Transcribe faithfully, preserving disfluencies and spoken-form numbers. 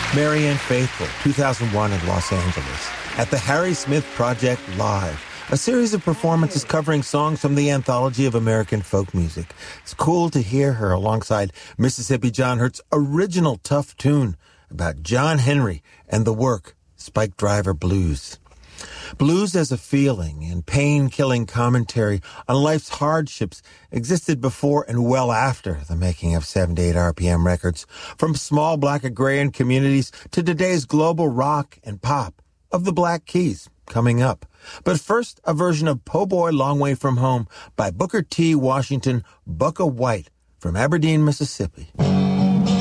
Marianne Faithfull, two thousand one in Los Angeles, at the Harry Smith Project Live, a series of performances covering songs from the anthology of American folk music. It's cool to hear her alongside Mississippi John Hurt's original tough tune about John Henry and the work, Spike Driver Blues. Blues as a feeling and pain-killing commentary on life's hardships existed before and well after the making of seventy-eight R P M records, from small black agrarian communities to today's global rock and pop of the Black Keys, coming up. But first, a version of Po' Boy Long Way From Home by Booker T. Washington Bukka White from Aberdeen, Mississippi.